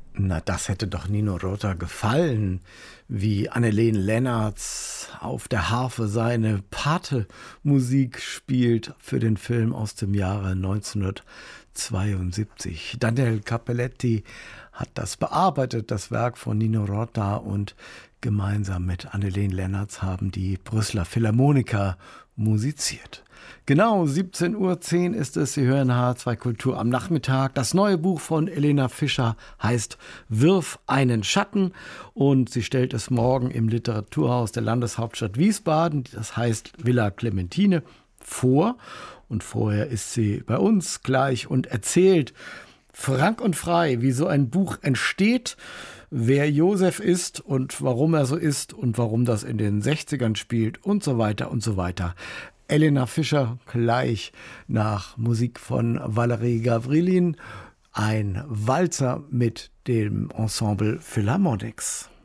Na, das hätte doch Nino Rota gefallen, wie Anneleen Lennartz auf der Harfe seine Pate-Musik spielt für den Film aus dem Jahre 1972. Daniel Cappelletti hat das bearbeitet, das Werk von Nino Rota, und gemeinsam mit Anneleen Lennartz haben die Brüsseler Philharmoniker musiziert. Genau, 17:10 Uhr ist es. Sie hören H2 Kultur am Nachmittag. Das neue Buch von Elena Fischer heißt Wirf einen Schatten, und sie stellt es morgen im Literaturhaus der Landeshauptstadt Wiesbaden, das heißt Villa Clementine, vor. Und vorher ist sie bei uns gleich und erzählt frank und frei, wie so ein Buch entsteht, wer Josef ist und warum er so ist und warum das in den 60ern spielt und so weiter und so weiter. Elena Fischer gleich nach Musik von Valerie Gavrilin, ein Walzer mit dem Ensemble Philharmonics.